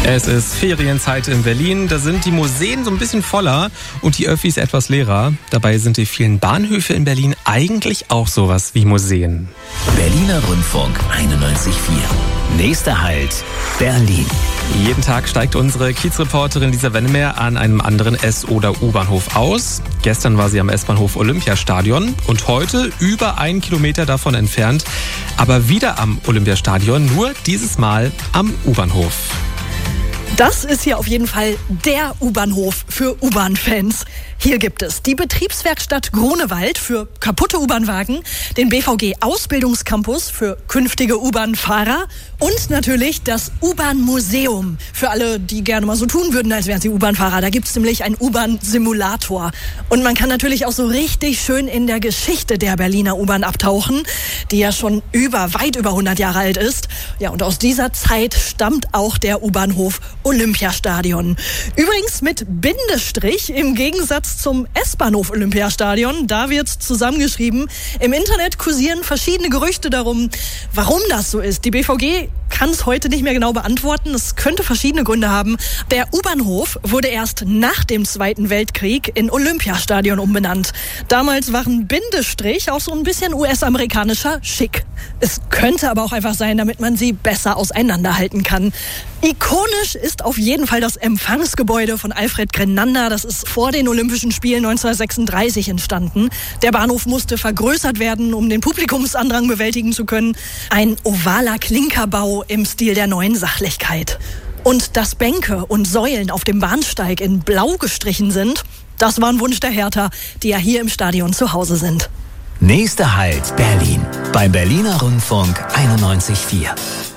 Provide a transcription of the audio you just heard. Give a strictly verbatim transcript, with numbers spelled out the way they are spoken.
Es ist Ferienzeit in Berlin, da sind die Museen so ein bisschen voller und die Öffis etwas leerer. Dabei sind die vielen Bahnhöfe in Berlin eigentlich auch sowas wie Museen. Berliner Rundfunk einundneunzig Komma vier. Nächster Halt, Berlin. Jeden Tag steigt unsere Kiezreporterin Lisa Wennemer an einem anderen S- oder U-Bahnhof aus. Gestern war sie am S-Bahnhof Olympiastadion und heute über einen Kilometer davon entfernt, aber wieder am Olympiastadion, nur dieses Mal am U-Bahnhof. Das ist hier auf jeden Fall der U-Bahnhof für U-Bahn-Fans. Hier gibt es die Betriebswerkstatt Grunewald für kaputte U-Bahn-Wagen, den B V G-Ausbildungscampus für künftige U-Bahn-Fahrer und natürlich das U-Bahn-Museum für alle, die gerne mal so tun würden, als wären sie U-Bahn-Fahrer. Da gibt es nämlich einen U-Bahn-Simulator. Und man kann natürlich auch so richtig schön in der Geschichte der Berliner U-Bahn abtauchen, die ja schon über, weit über hundert Jahre alt ist. Ja, und aus dieser Zeit stammt auch der U-Bahnhof Olympiastadion. Übrigens mit Bindestrich im Gegensatz zum S-Bahnhof Olympiastadion. Da wird zusammengeschrieben. Im Internet kursieren verschiedene Gerüchte darum, warum das so ist. Die B V G kann es heute nicht mehr genau beantworten. Es könnte verschiedene Gründe haben. Der U-Bahnhof wurde erst nach dem Zweiten Weltkrieg in Olympiastadion umbenannt. Damals waren Bindestrich auch so ein bisschen U S-amerikanischer Schick. Es könnte aber auch einfach sein, damit man sie besser auseinanderhalten kann. Ikonisch ist auf jeden Fall das Empfangsgebäude von Alfred Grenander. Das ist vor den Olympischen Spielen neunzehnhundertsechsunddreißig entstanden. Der Bahnhof musste vergrößert werden, um den Publikumsandrang bewältigen zu können. Ein ovaler Klinkerbau im Stil der neuen Sachlichkeit. Und dass Bänke und Säulen auf dem Bahnsteig in Blau gestrichen sind, das war ein Wunsch der Hertha, die ja hier im Stadion zu Hause sind. Nächster Halt, Berlin. Beim Berliner Rundfunk einundneunzig Komma vier.